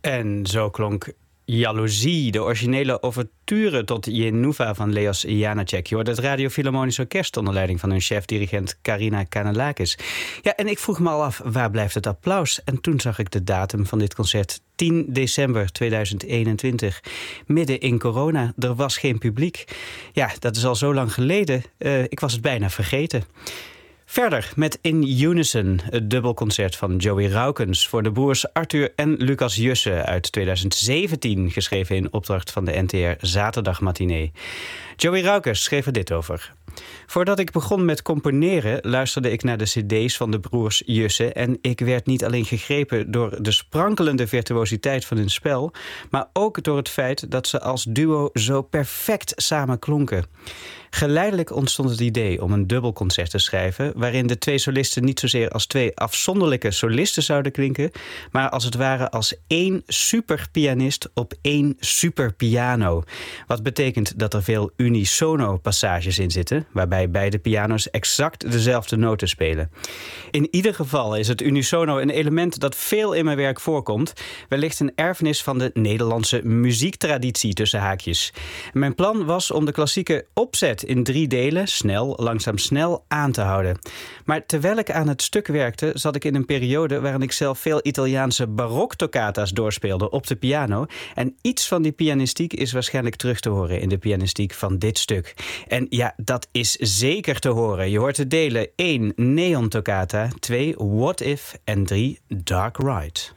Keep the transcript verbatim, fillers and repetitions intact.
En zo klonk Jaloezie, de originele ouverture tot Jenufa van Leos Janáček. Je hoorde het Radio Philharmonisch Orkest onder leiding van hun chef-dirigent Karina Kanellakis. Ja, en ik vroeg me al af, waar blijft het applaus? En toen zag ik de datum van dit concert, tien december tweeduizend eenentwintig. Midden in corona, er was geen publiek. Ja, dat is al zo lang geleden. Uh, ik was het bijna vergeten. Verder met In Unison, het dubbelconcert van Joey Raukens voor de broers Arthur en Lucas Jussen uit tweeduizend zeventien, geschreven in opdracht van de N T R Zaterdagmatinee. Joey Raukens schreef er dit over. Voordat ik begon met componeren luisterde ik naar de cd's van de broers Jussen en ik werd niet alleen gegrepen door de sprankelende virtuositeit van hun spel, maar ook door het feit dat ze als duo zo perfect samen klonken. Geleidelijk ontstond het idee om een dubbelconcert te schrijven waarin de twee solisten niet zozeer als twee afzonderlijke solisten zouden klinken, maar als het ware als één superpianist op één superpiano. Wat betekent dat er veel unisono passages in zitten, waarbij beide piano's exact dezelfde noten spelen. In ieder geval is het unisono een element dat veel in mijn werk voorkomt, wellicht een erfenis van de Nederlandse muziektraditie tussen haakjes. Mijn plan was om de klassieke opzet in drie delen, snel, langzaam, snel, aan te houden. Maar terwijl ik aan het stuk werkte, zat ik in een periode waarin ik zelf veel Italiaanse baroktoccatas doorspeelde op de piano. En iets van die pianistiek is waarschijnlijk terug te horen in de pianistiek van dit stuk. En ja, dat is zeker te horen. Je hoort de delen één Neon Toccata, twee What If en drie Dark Ride.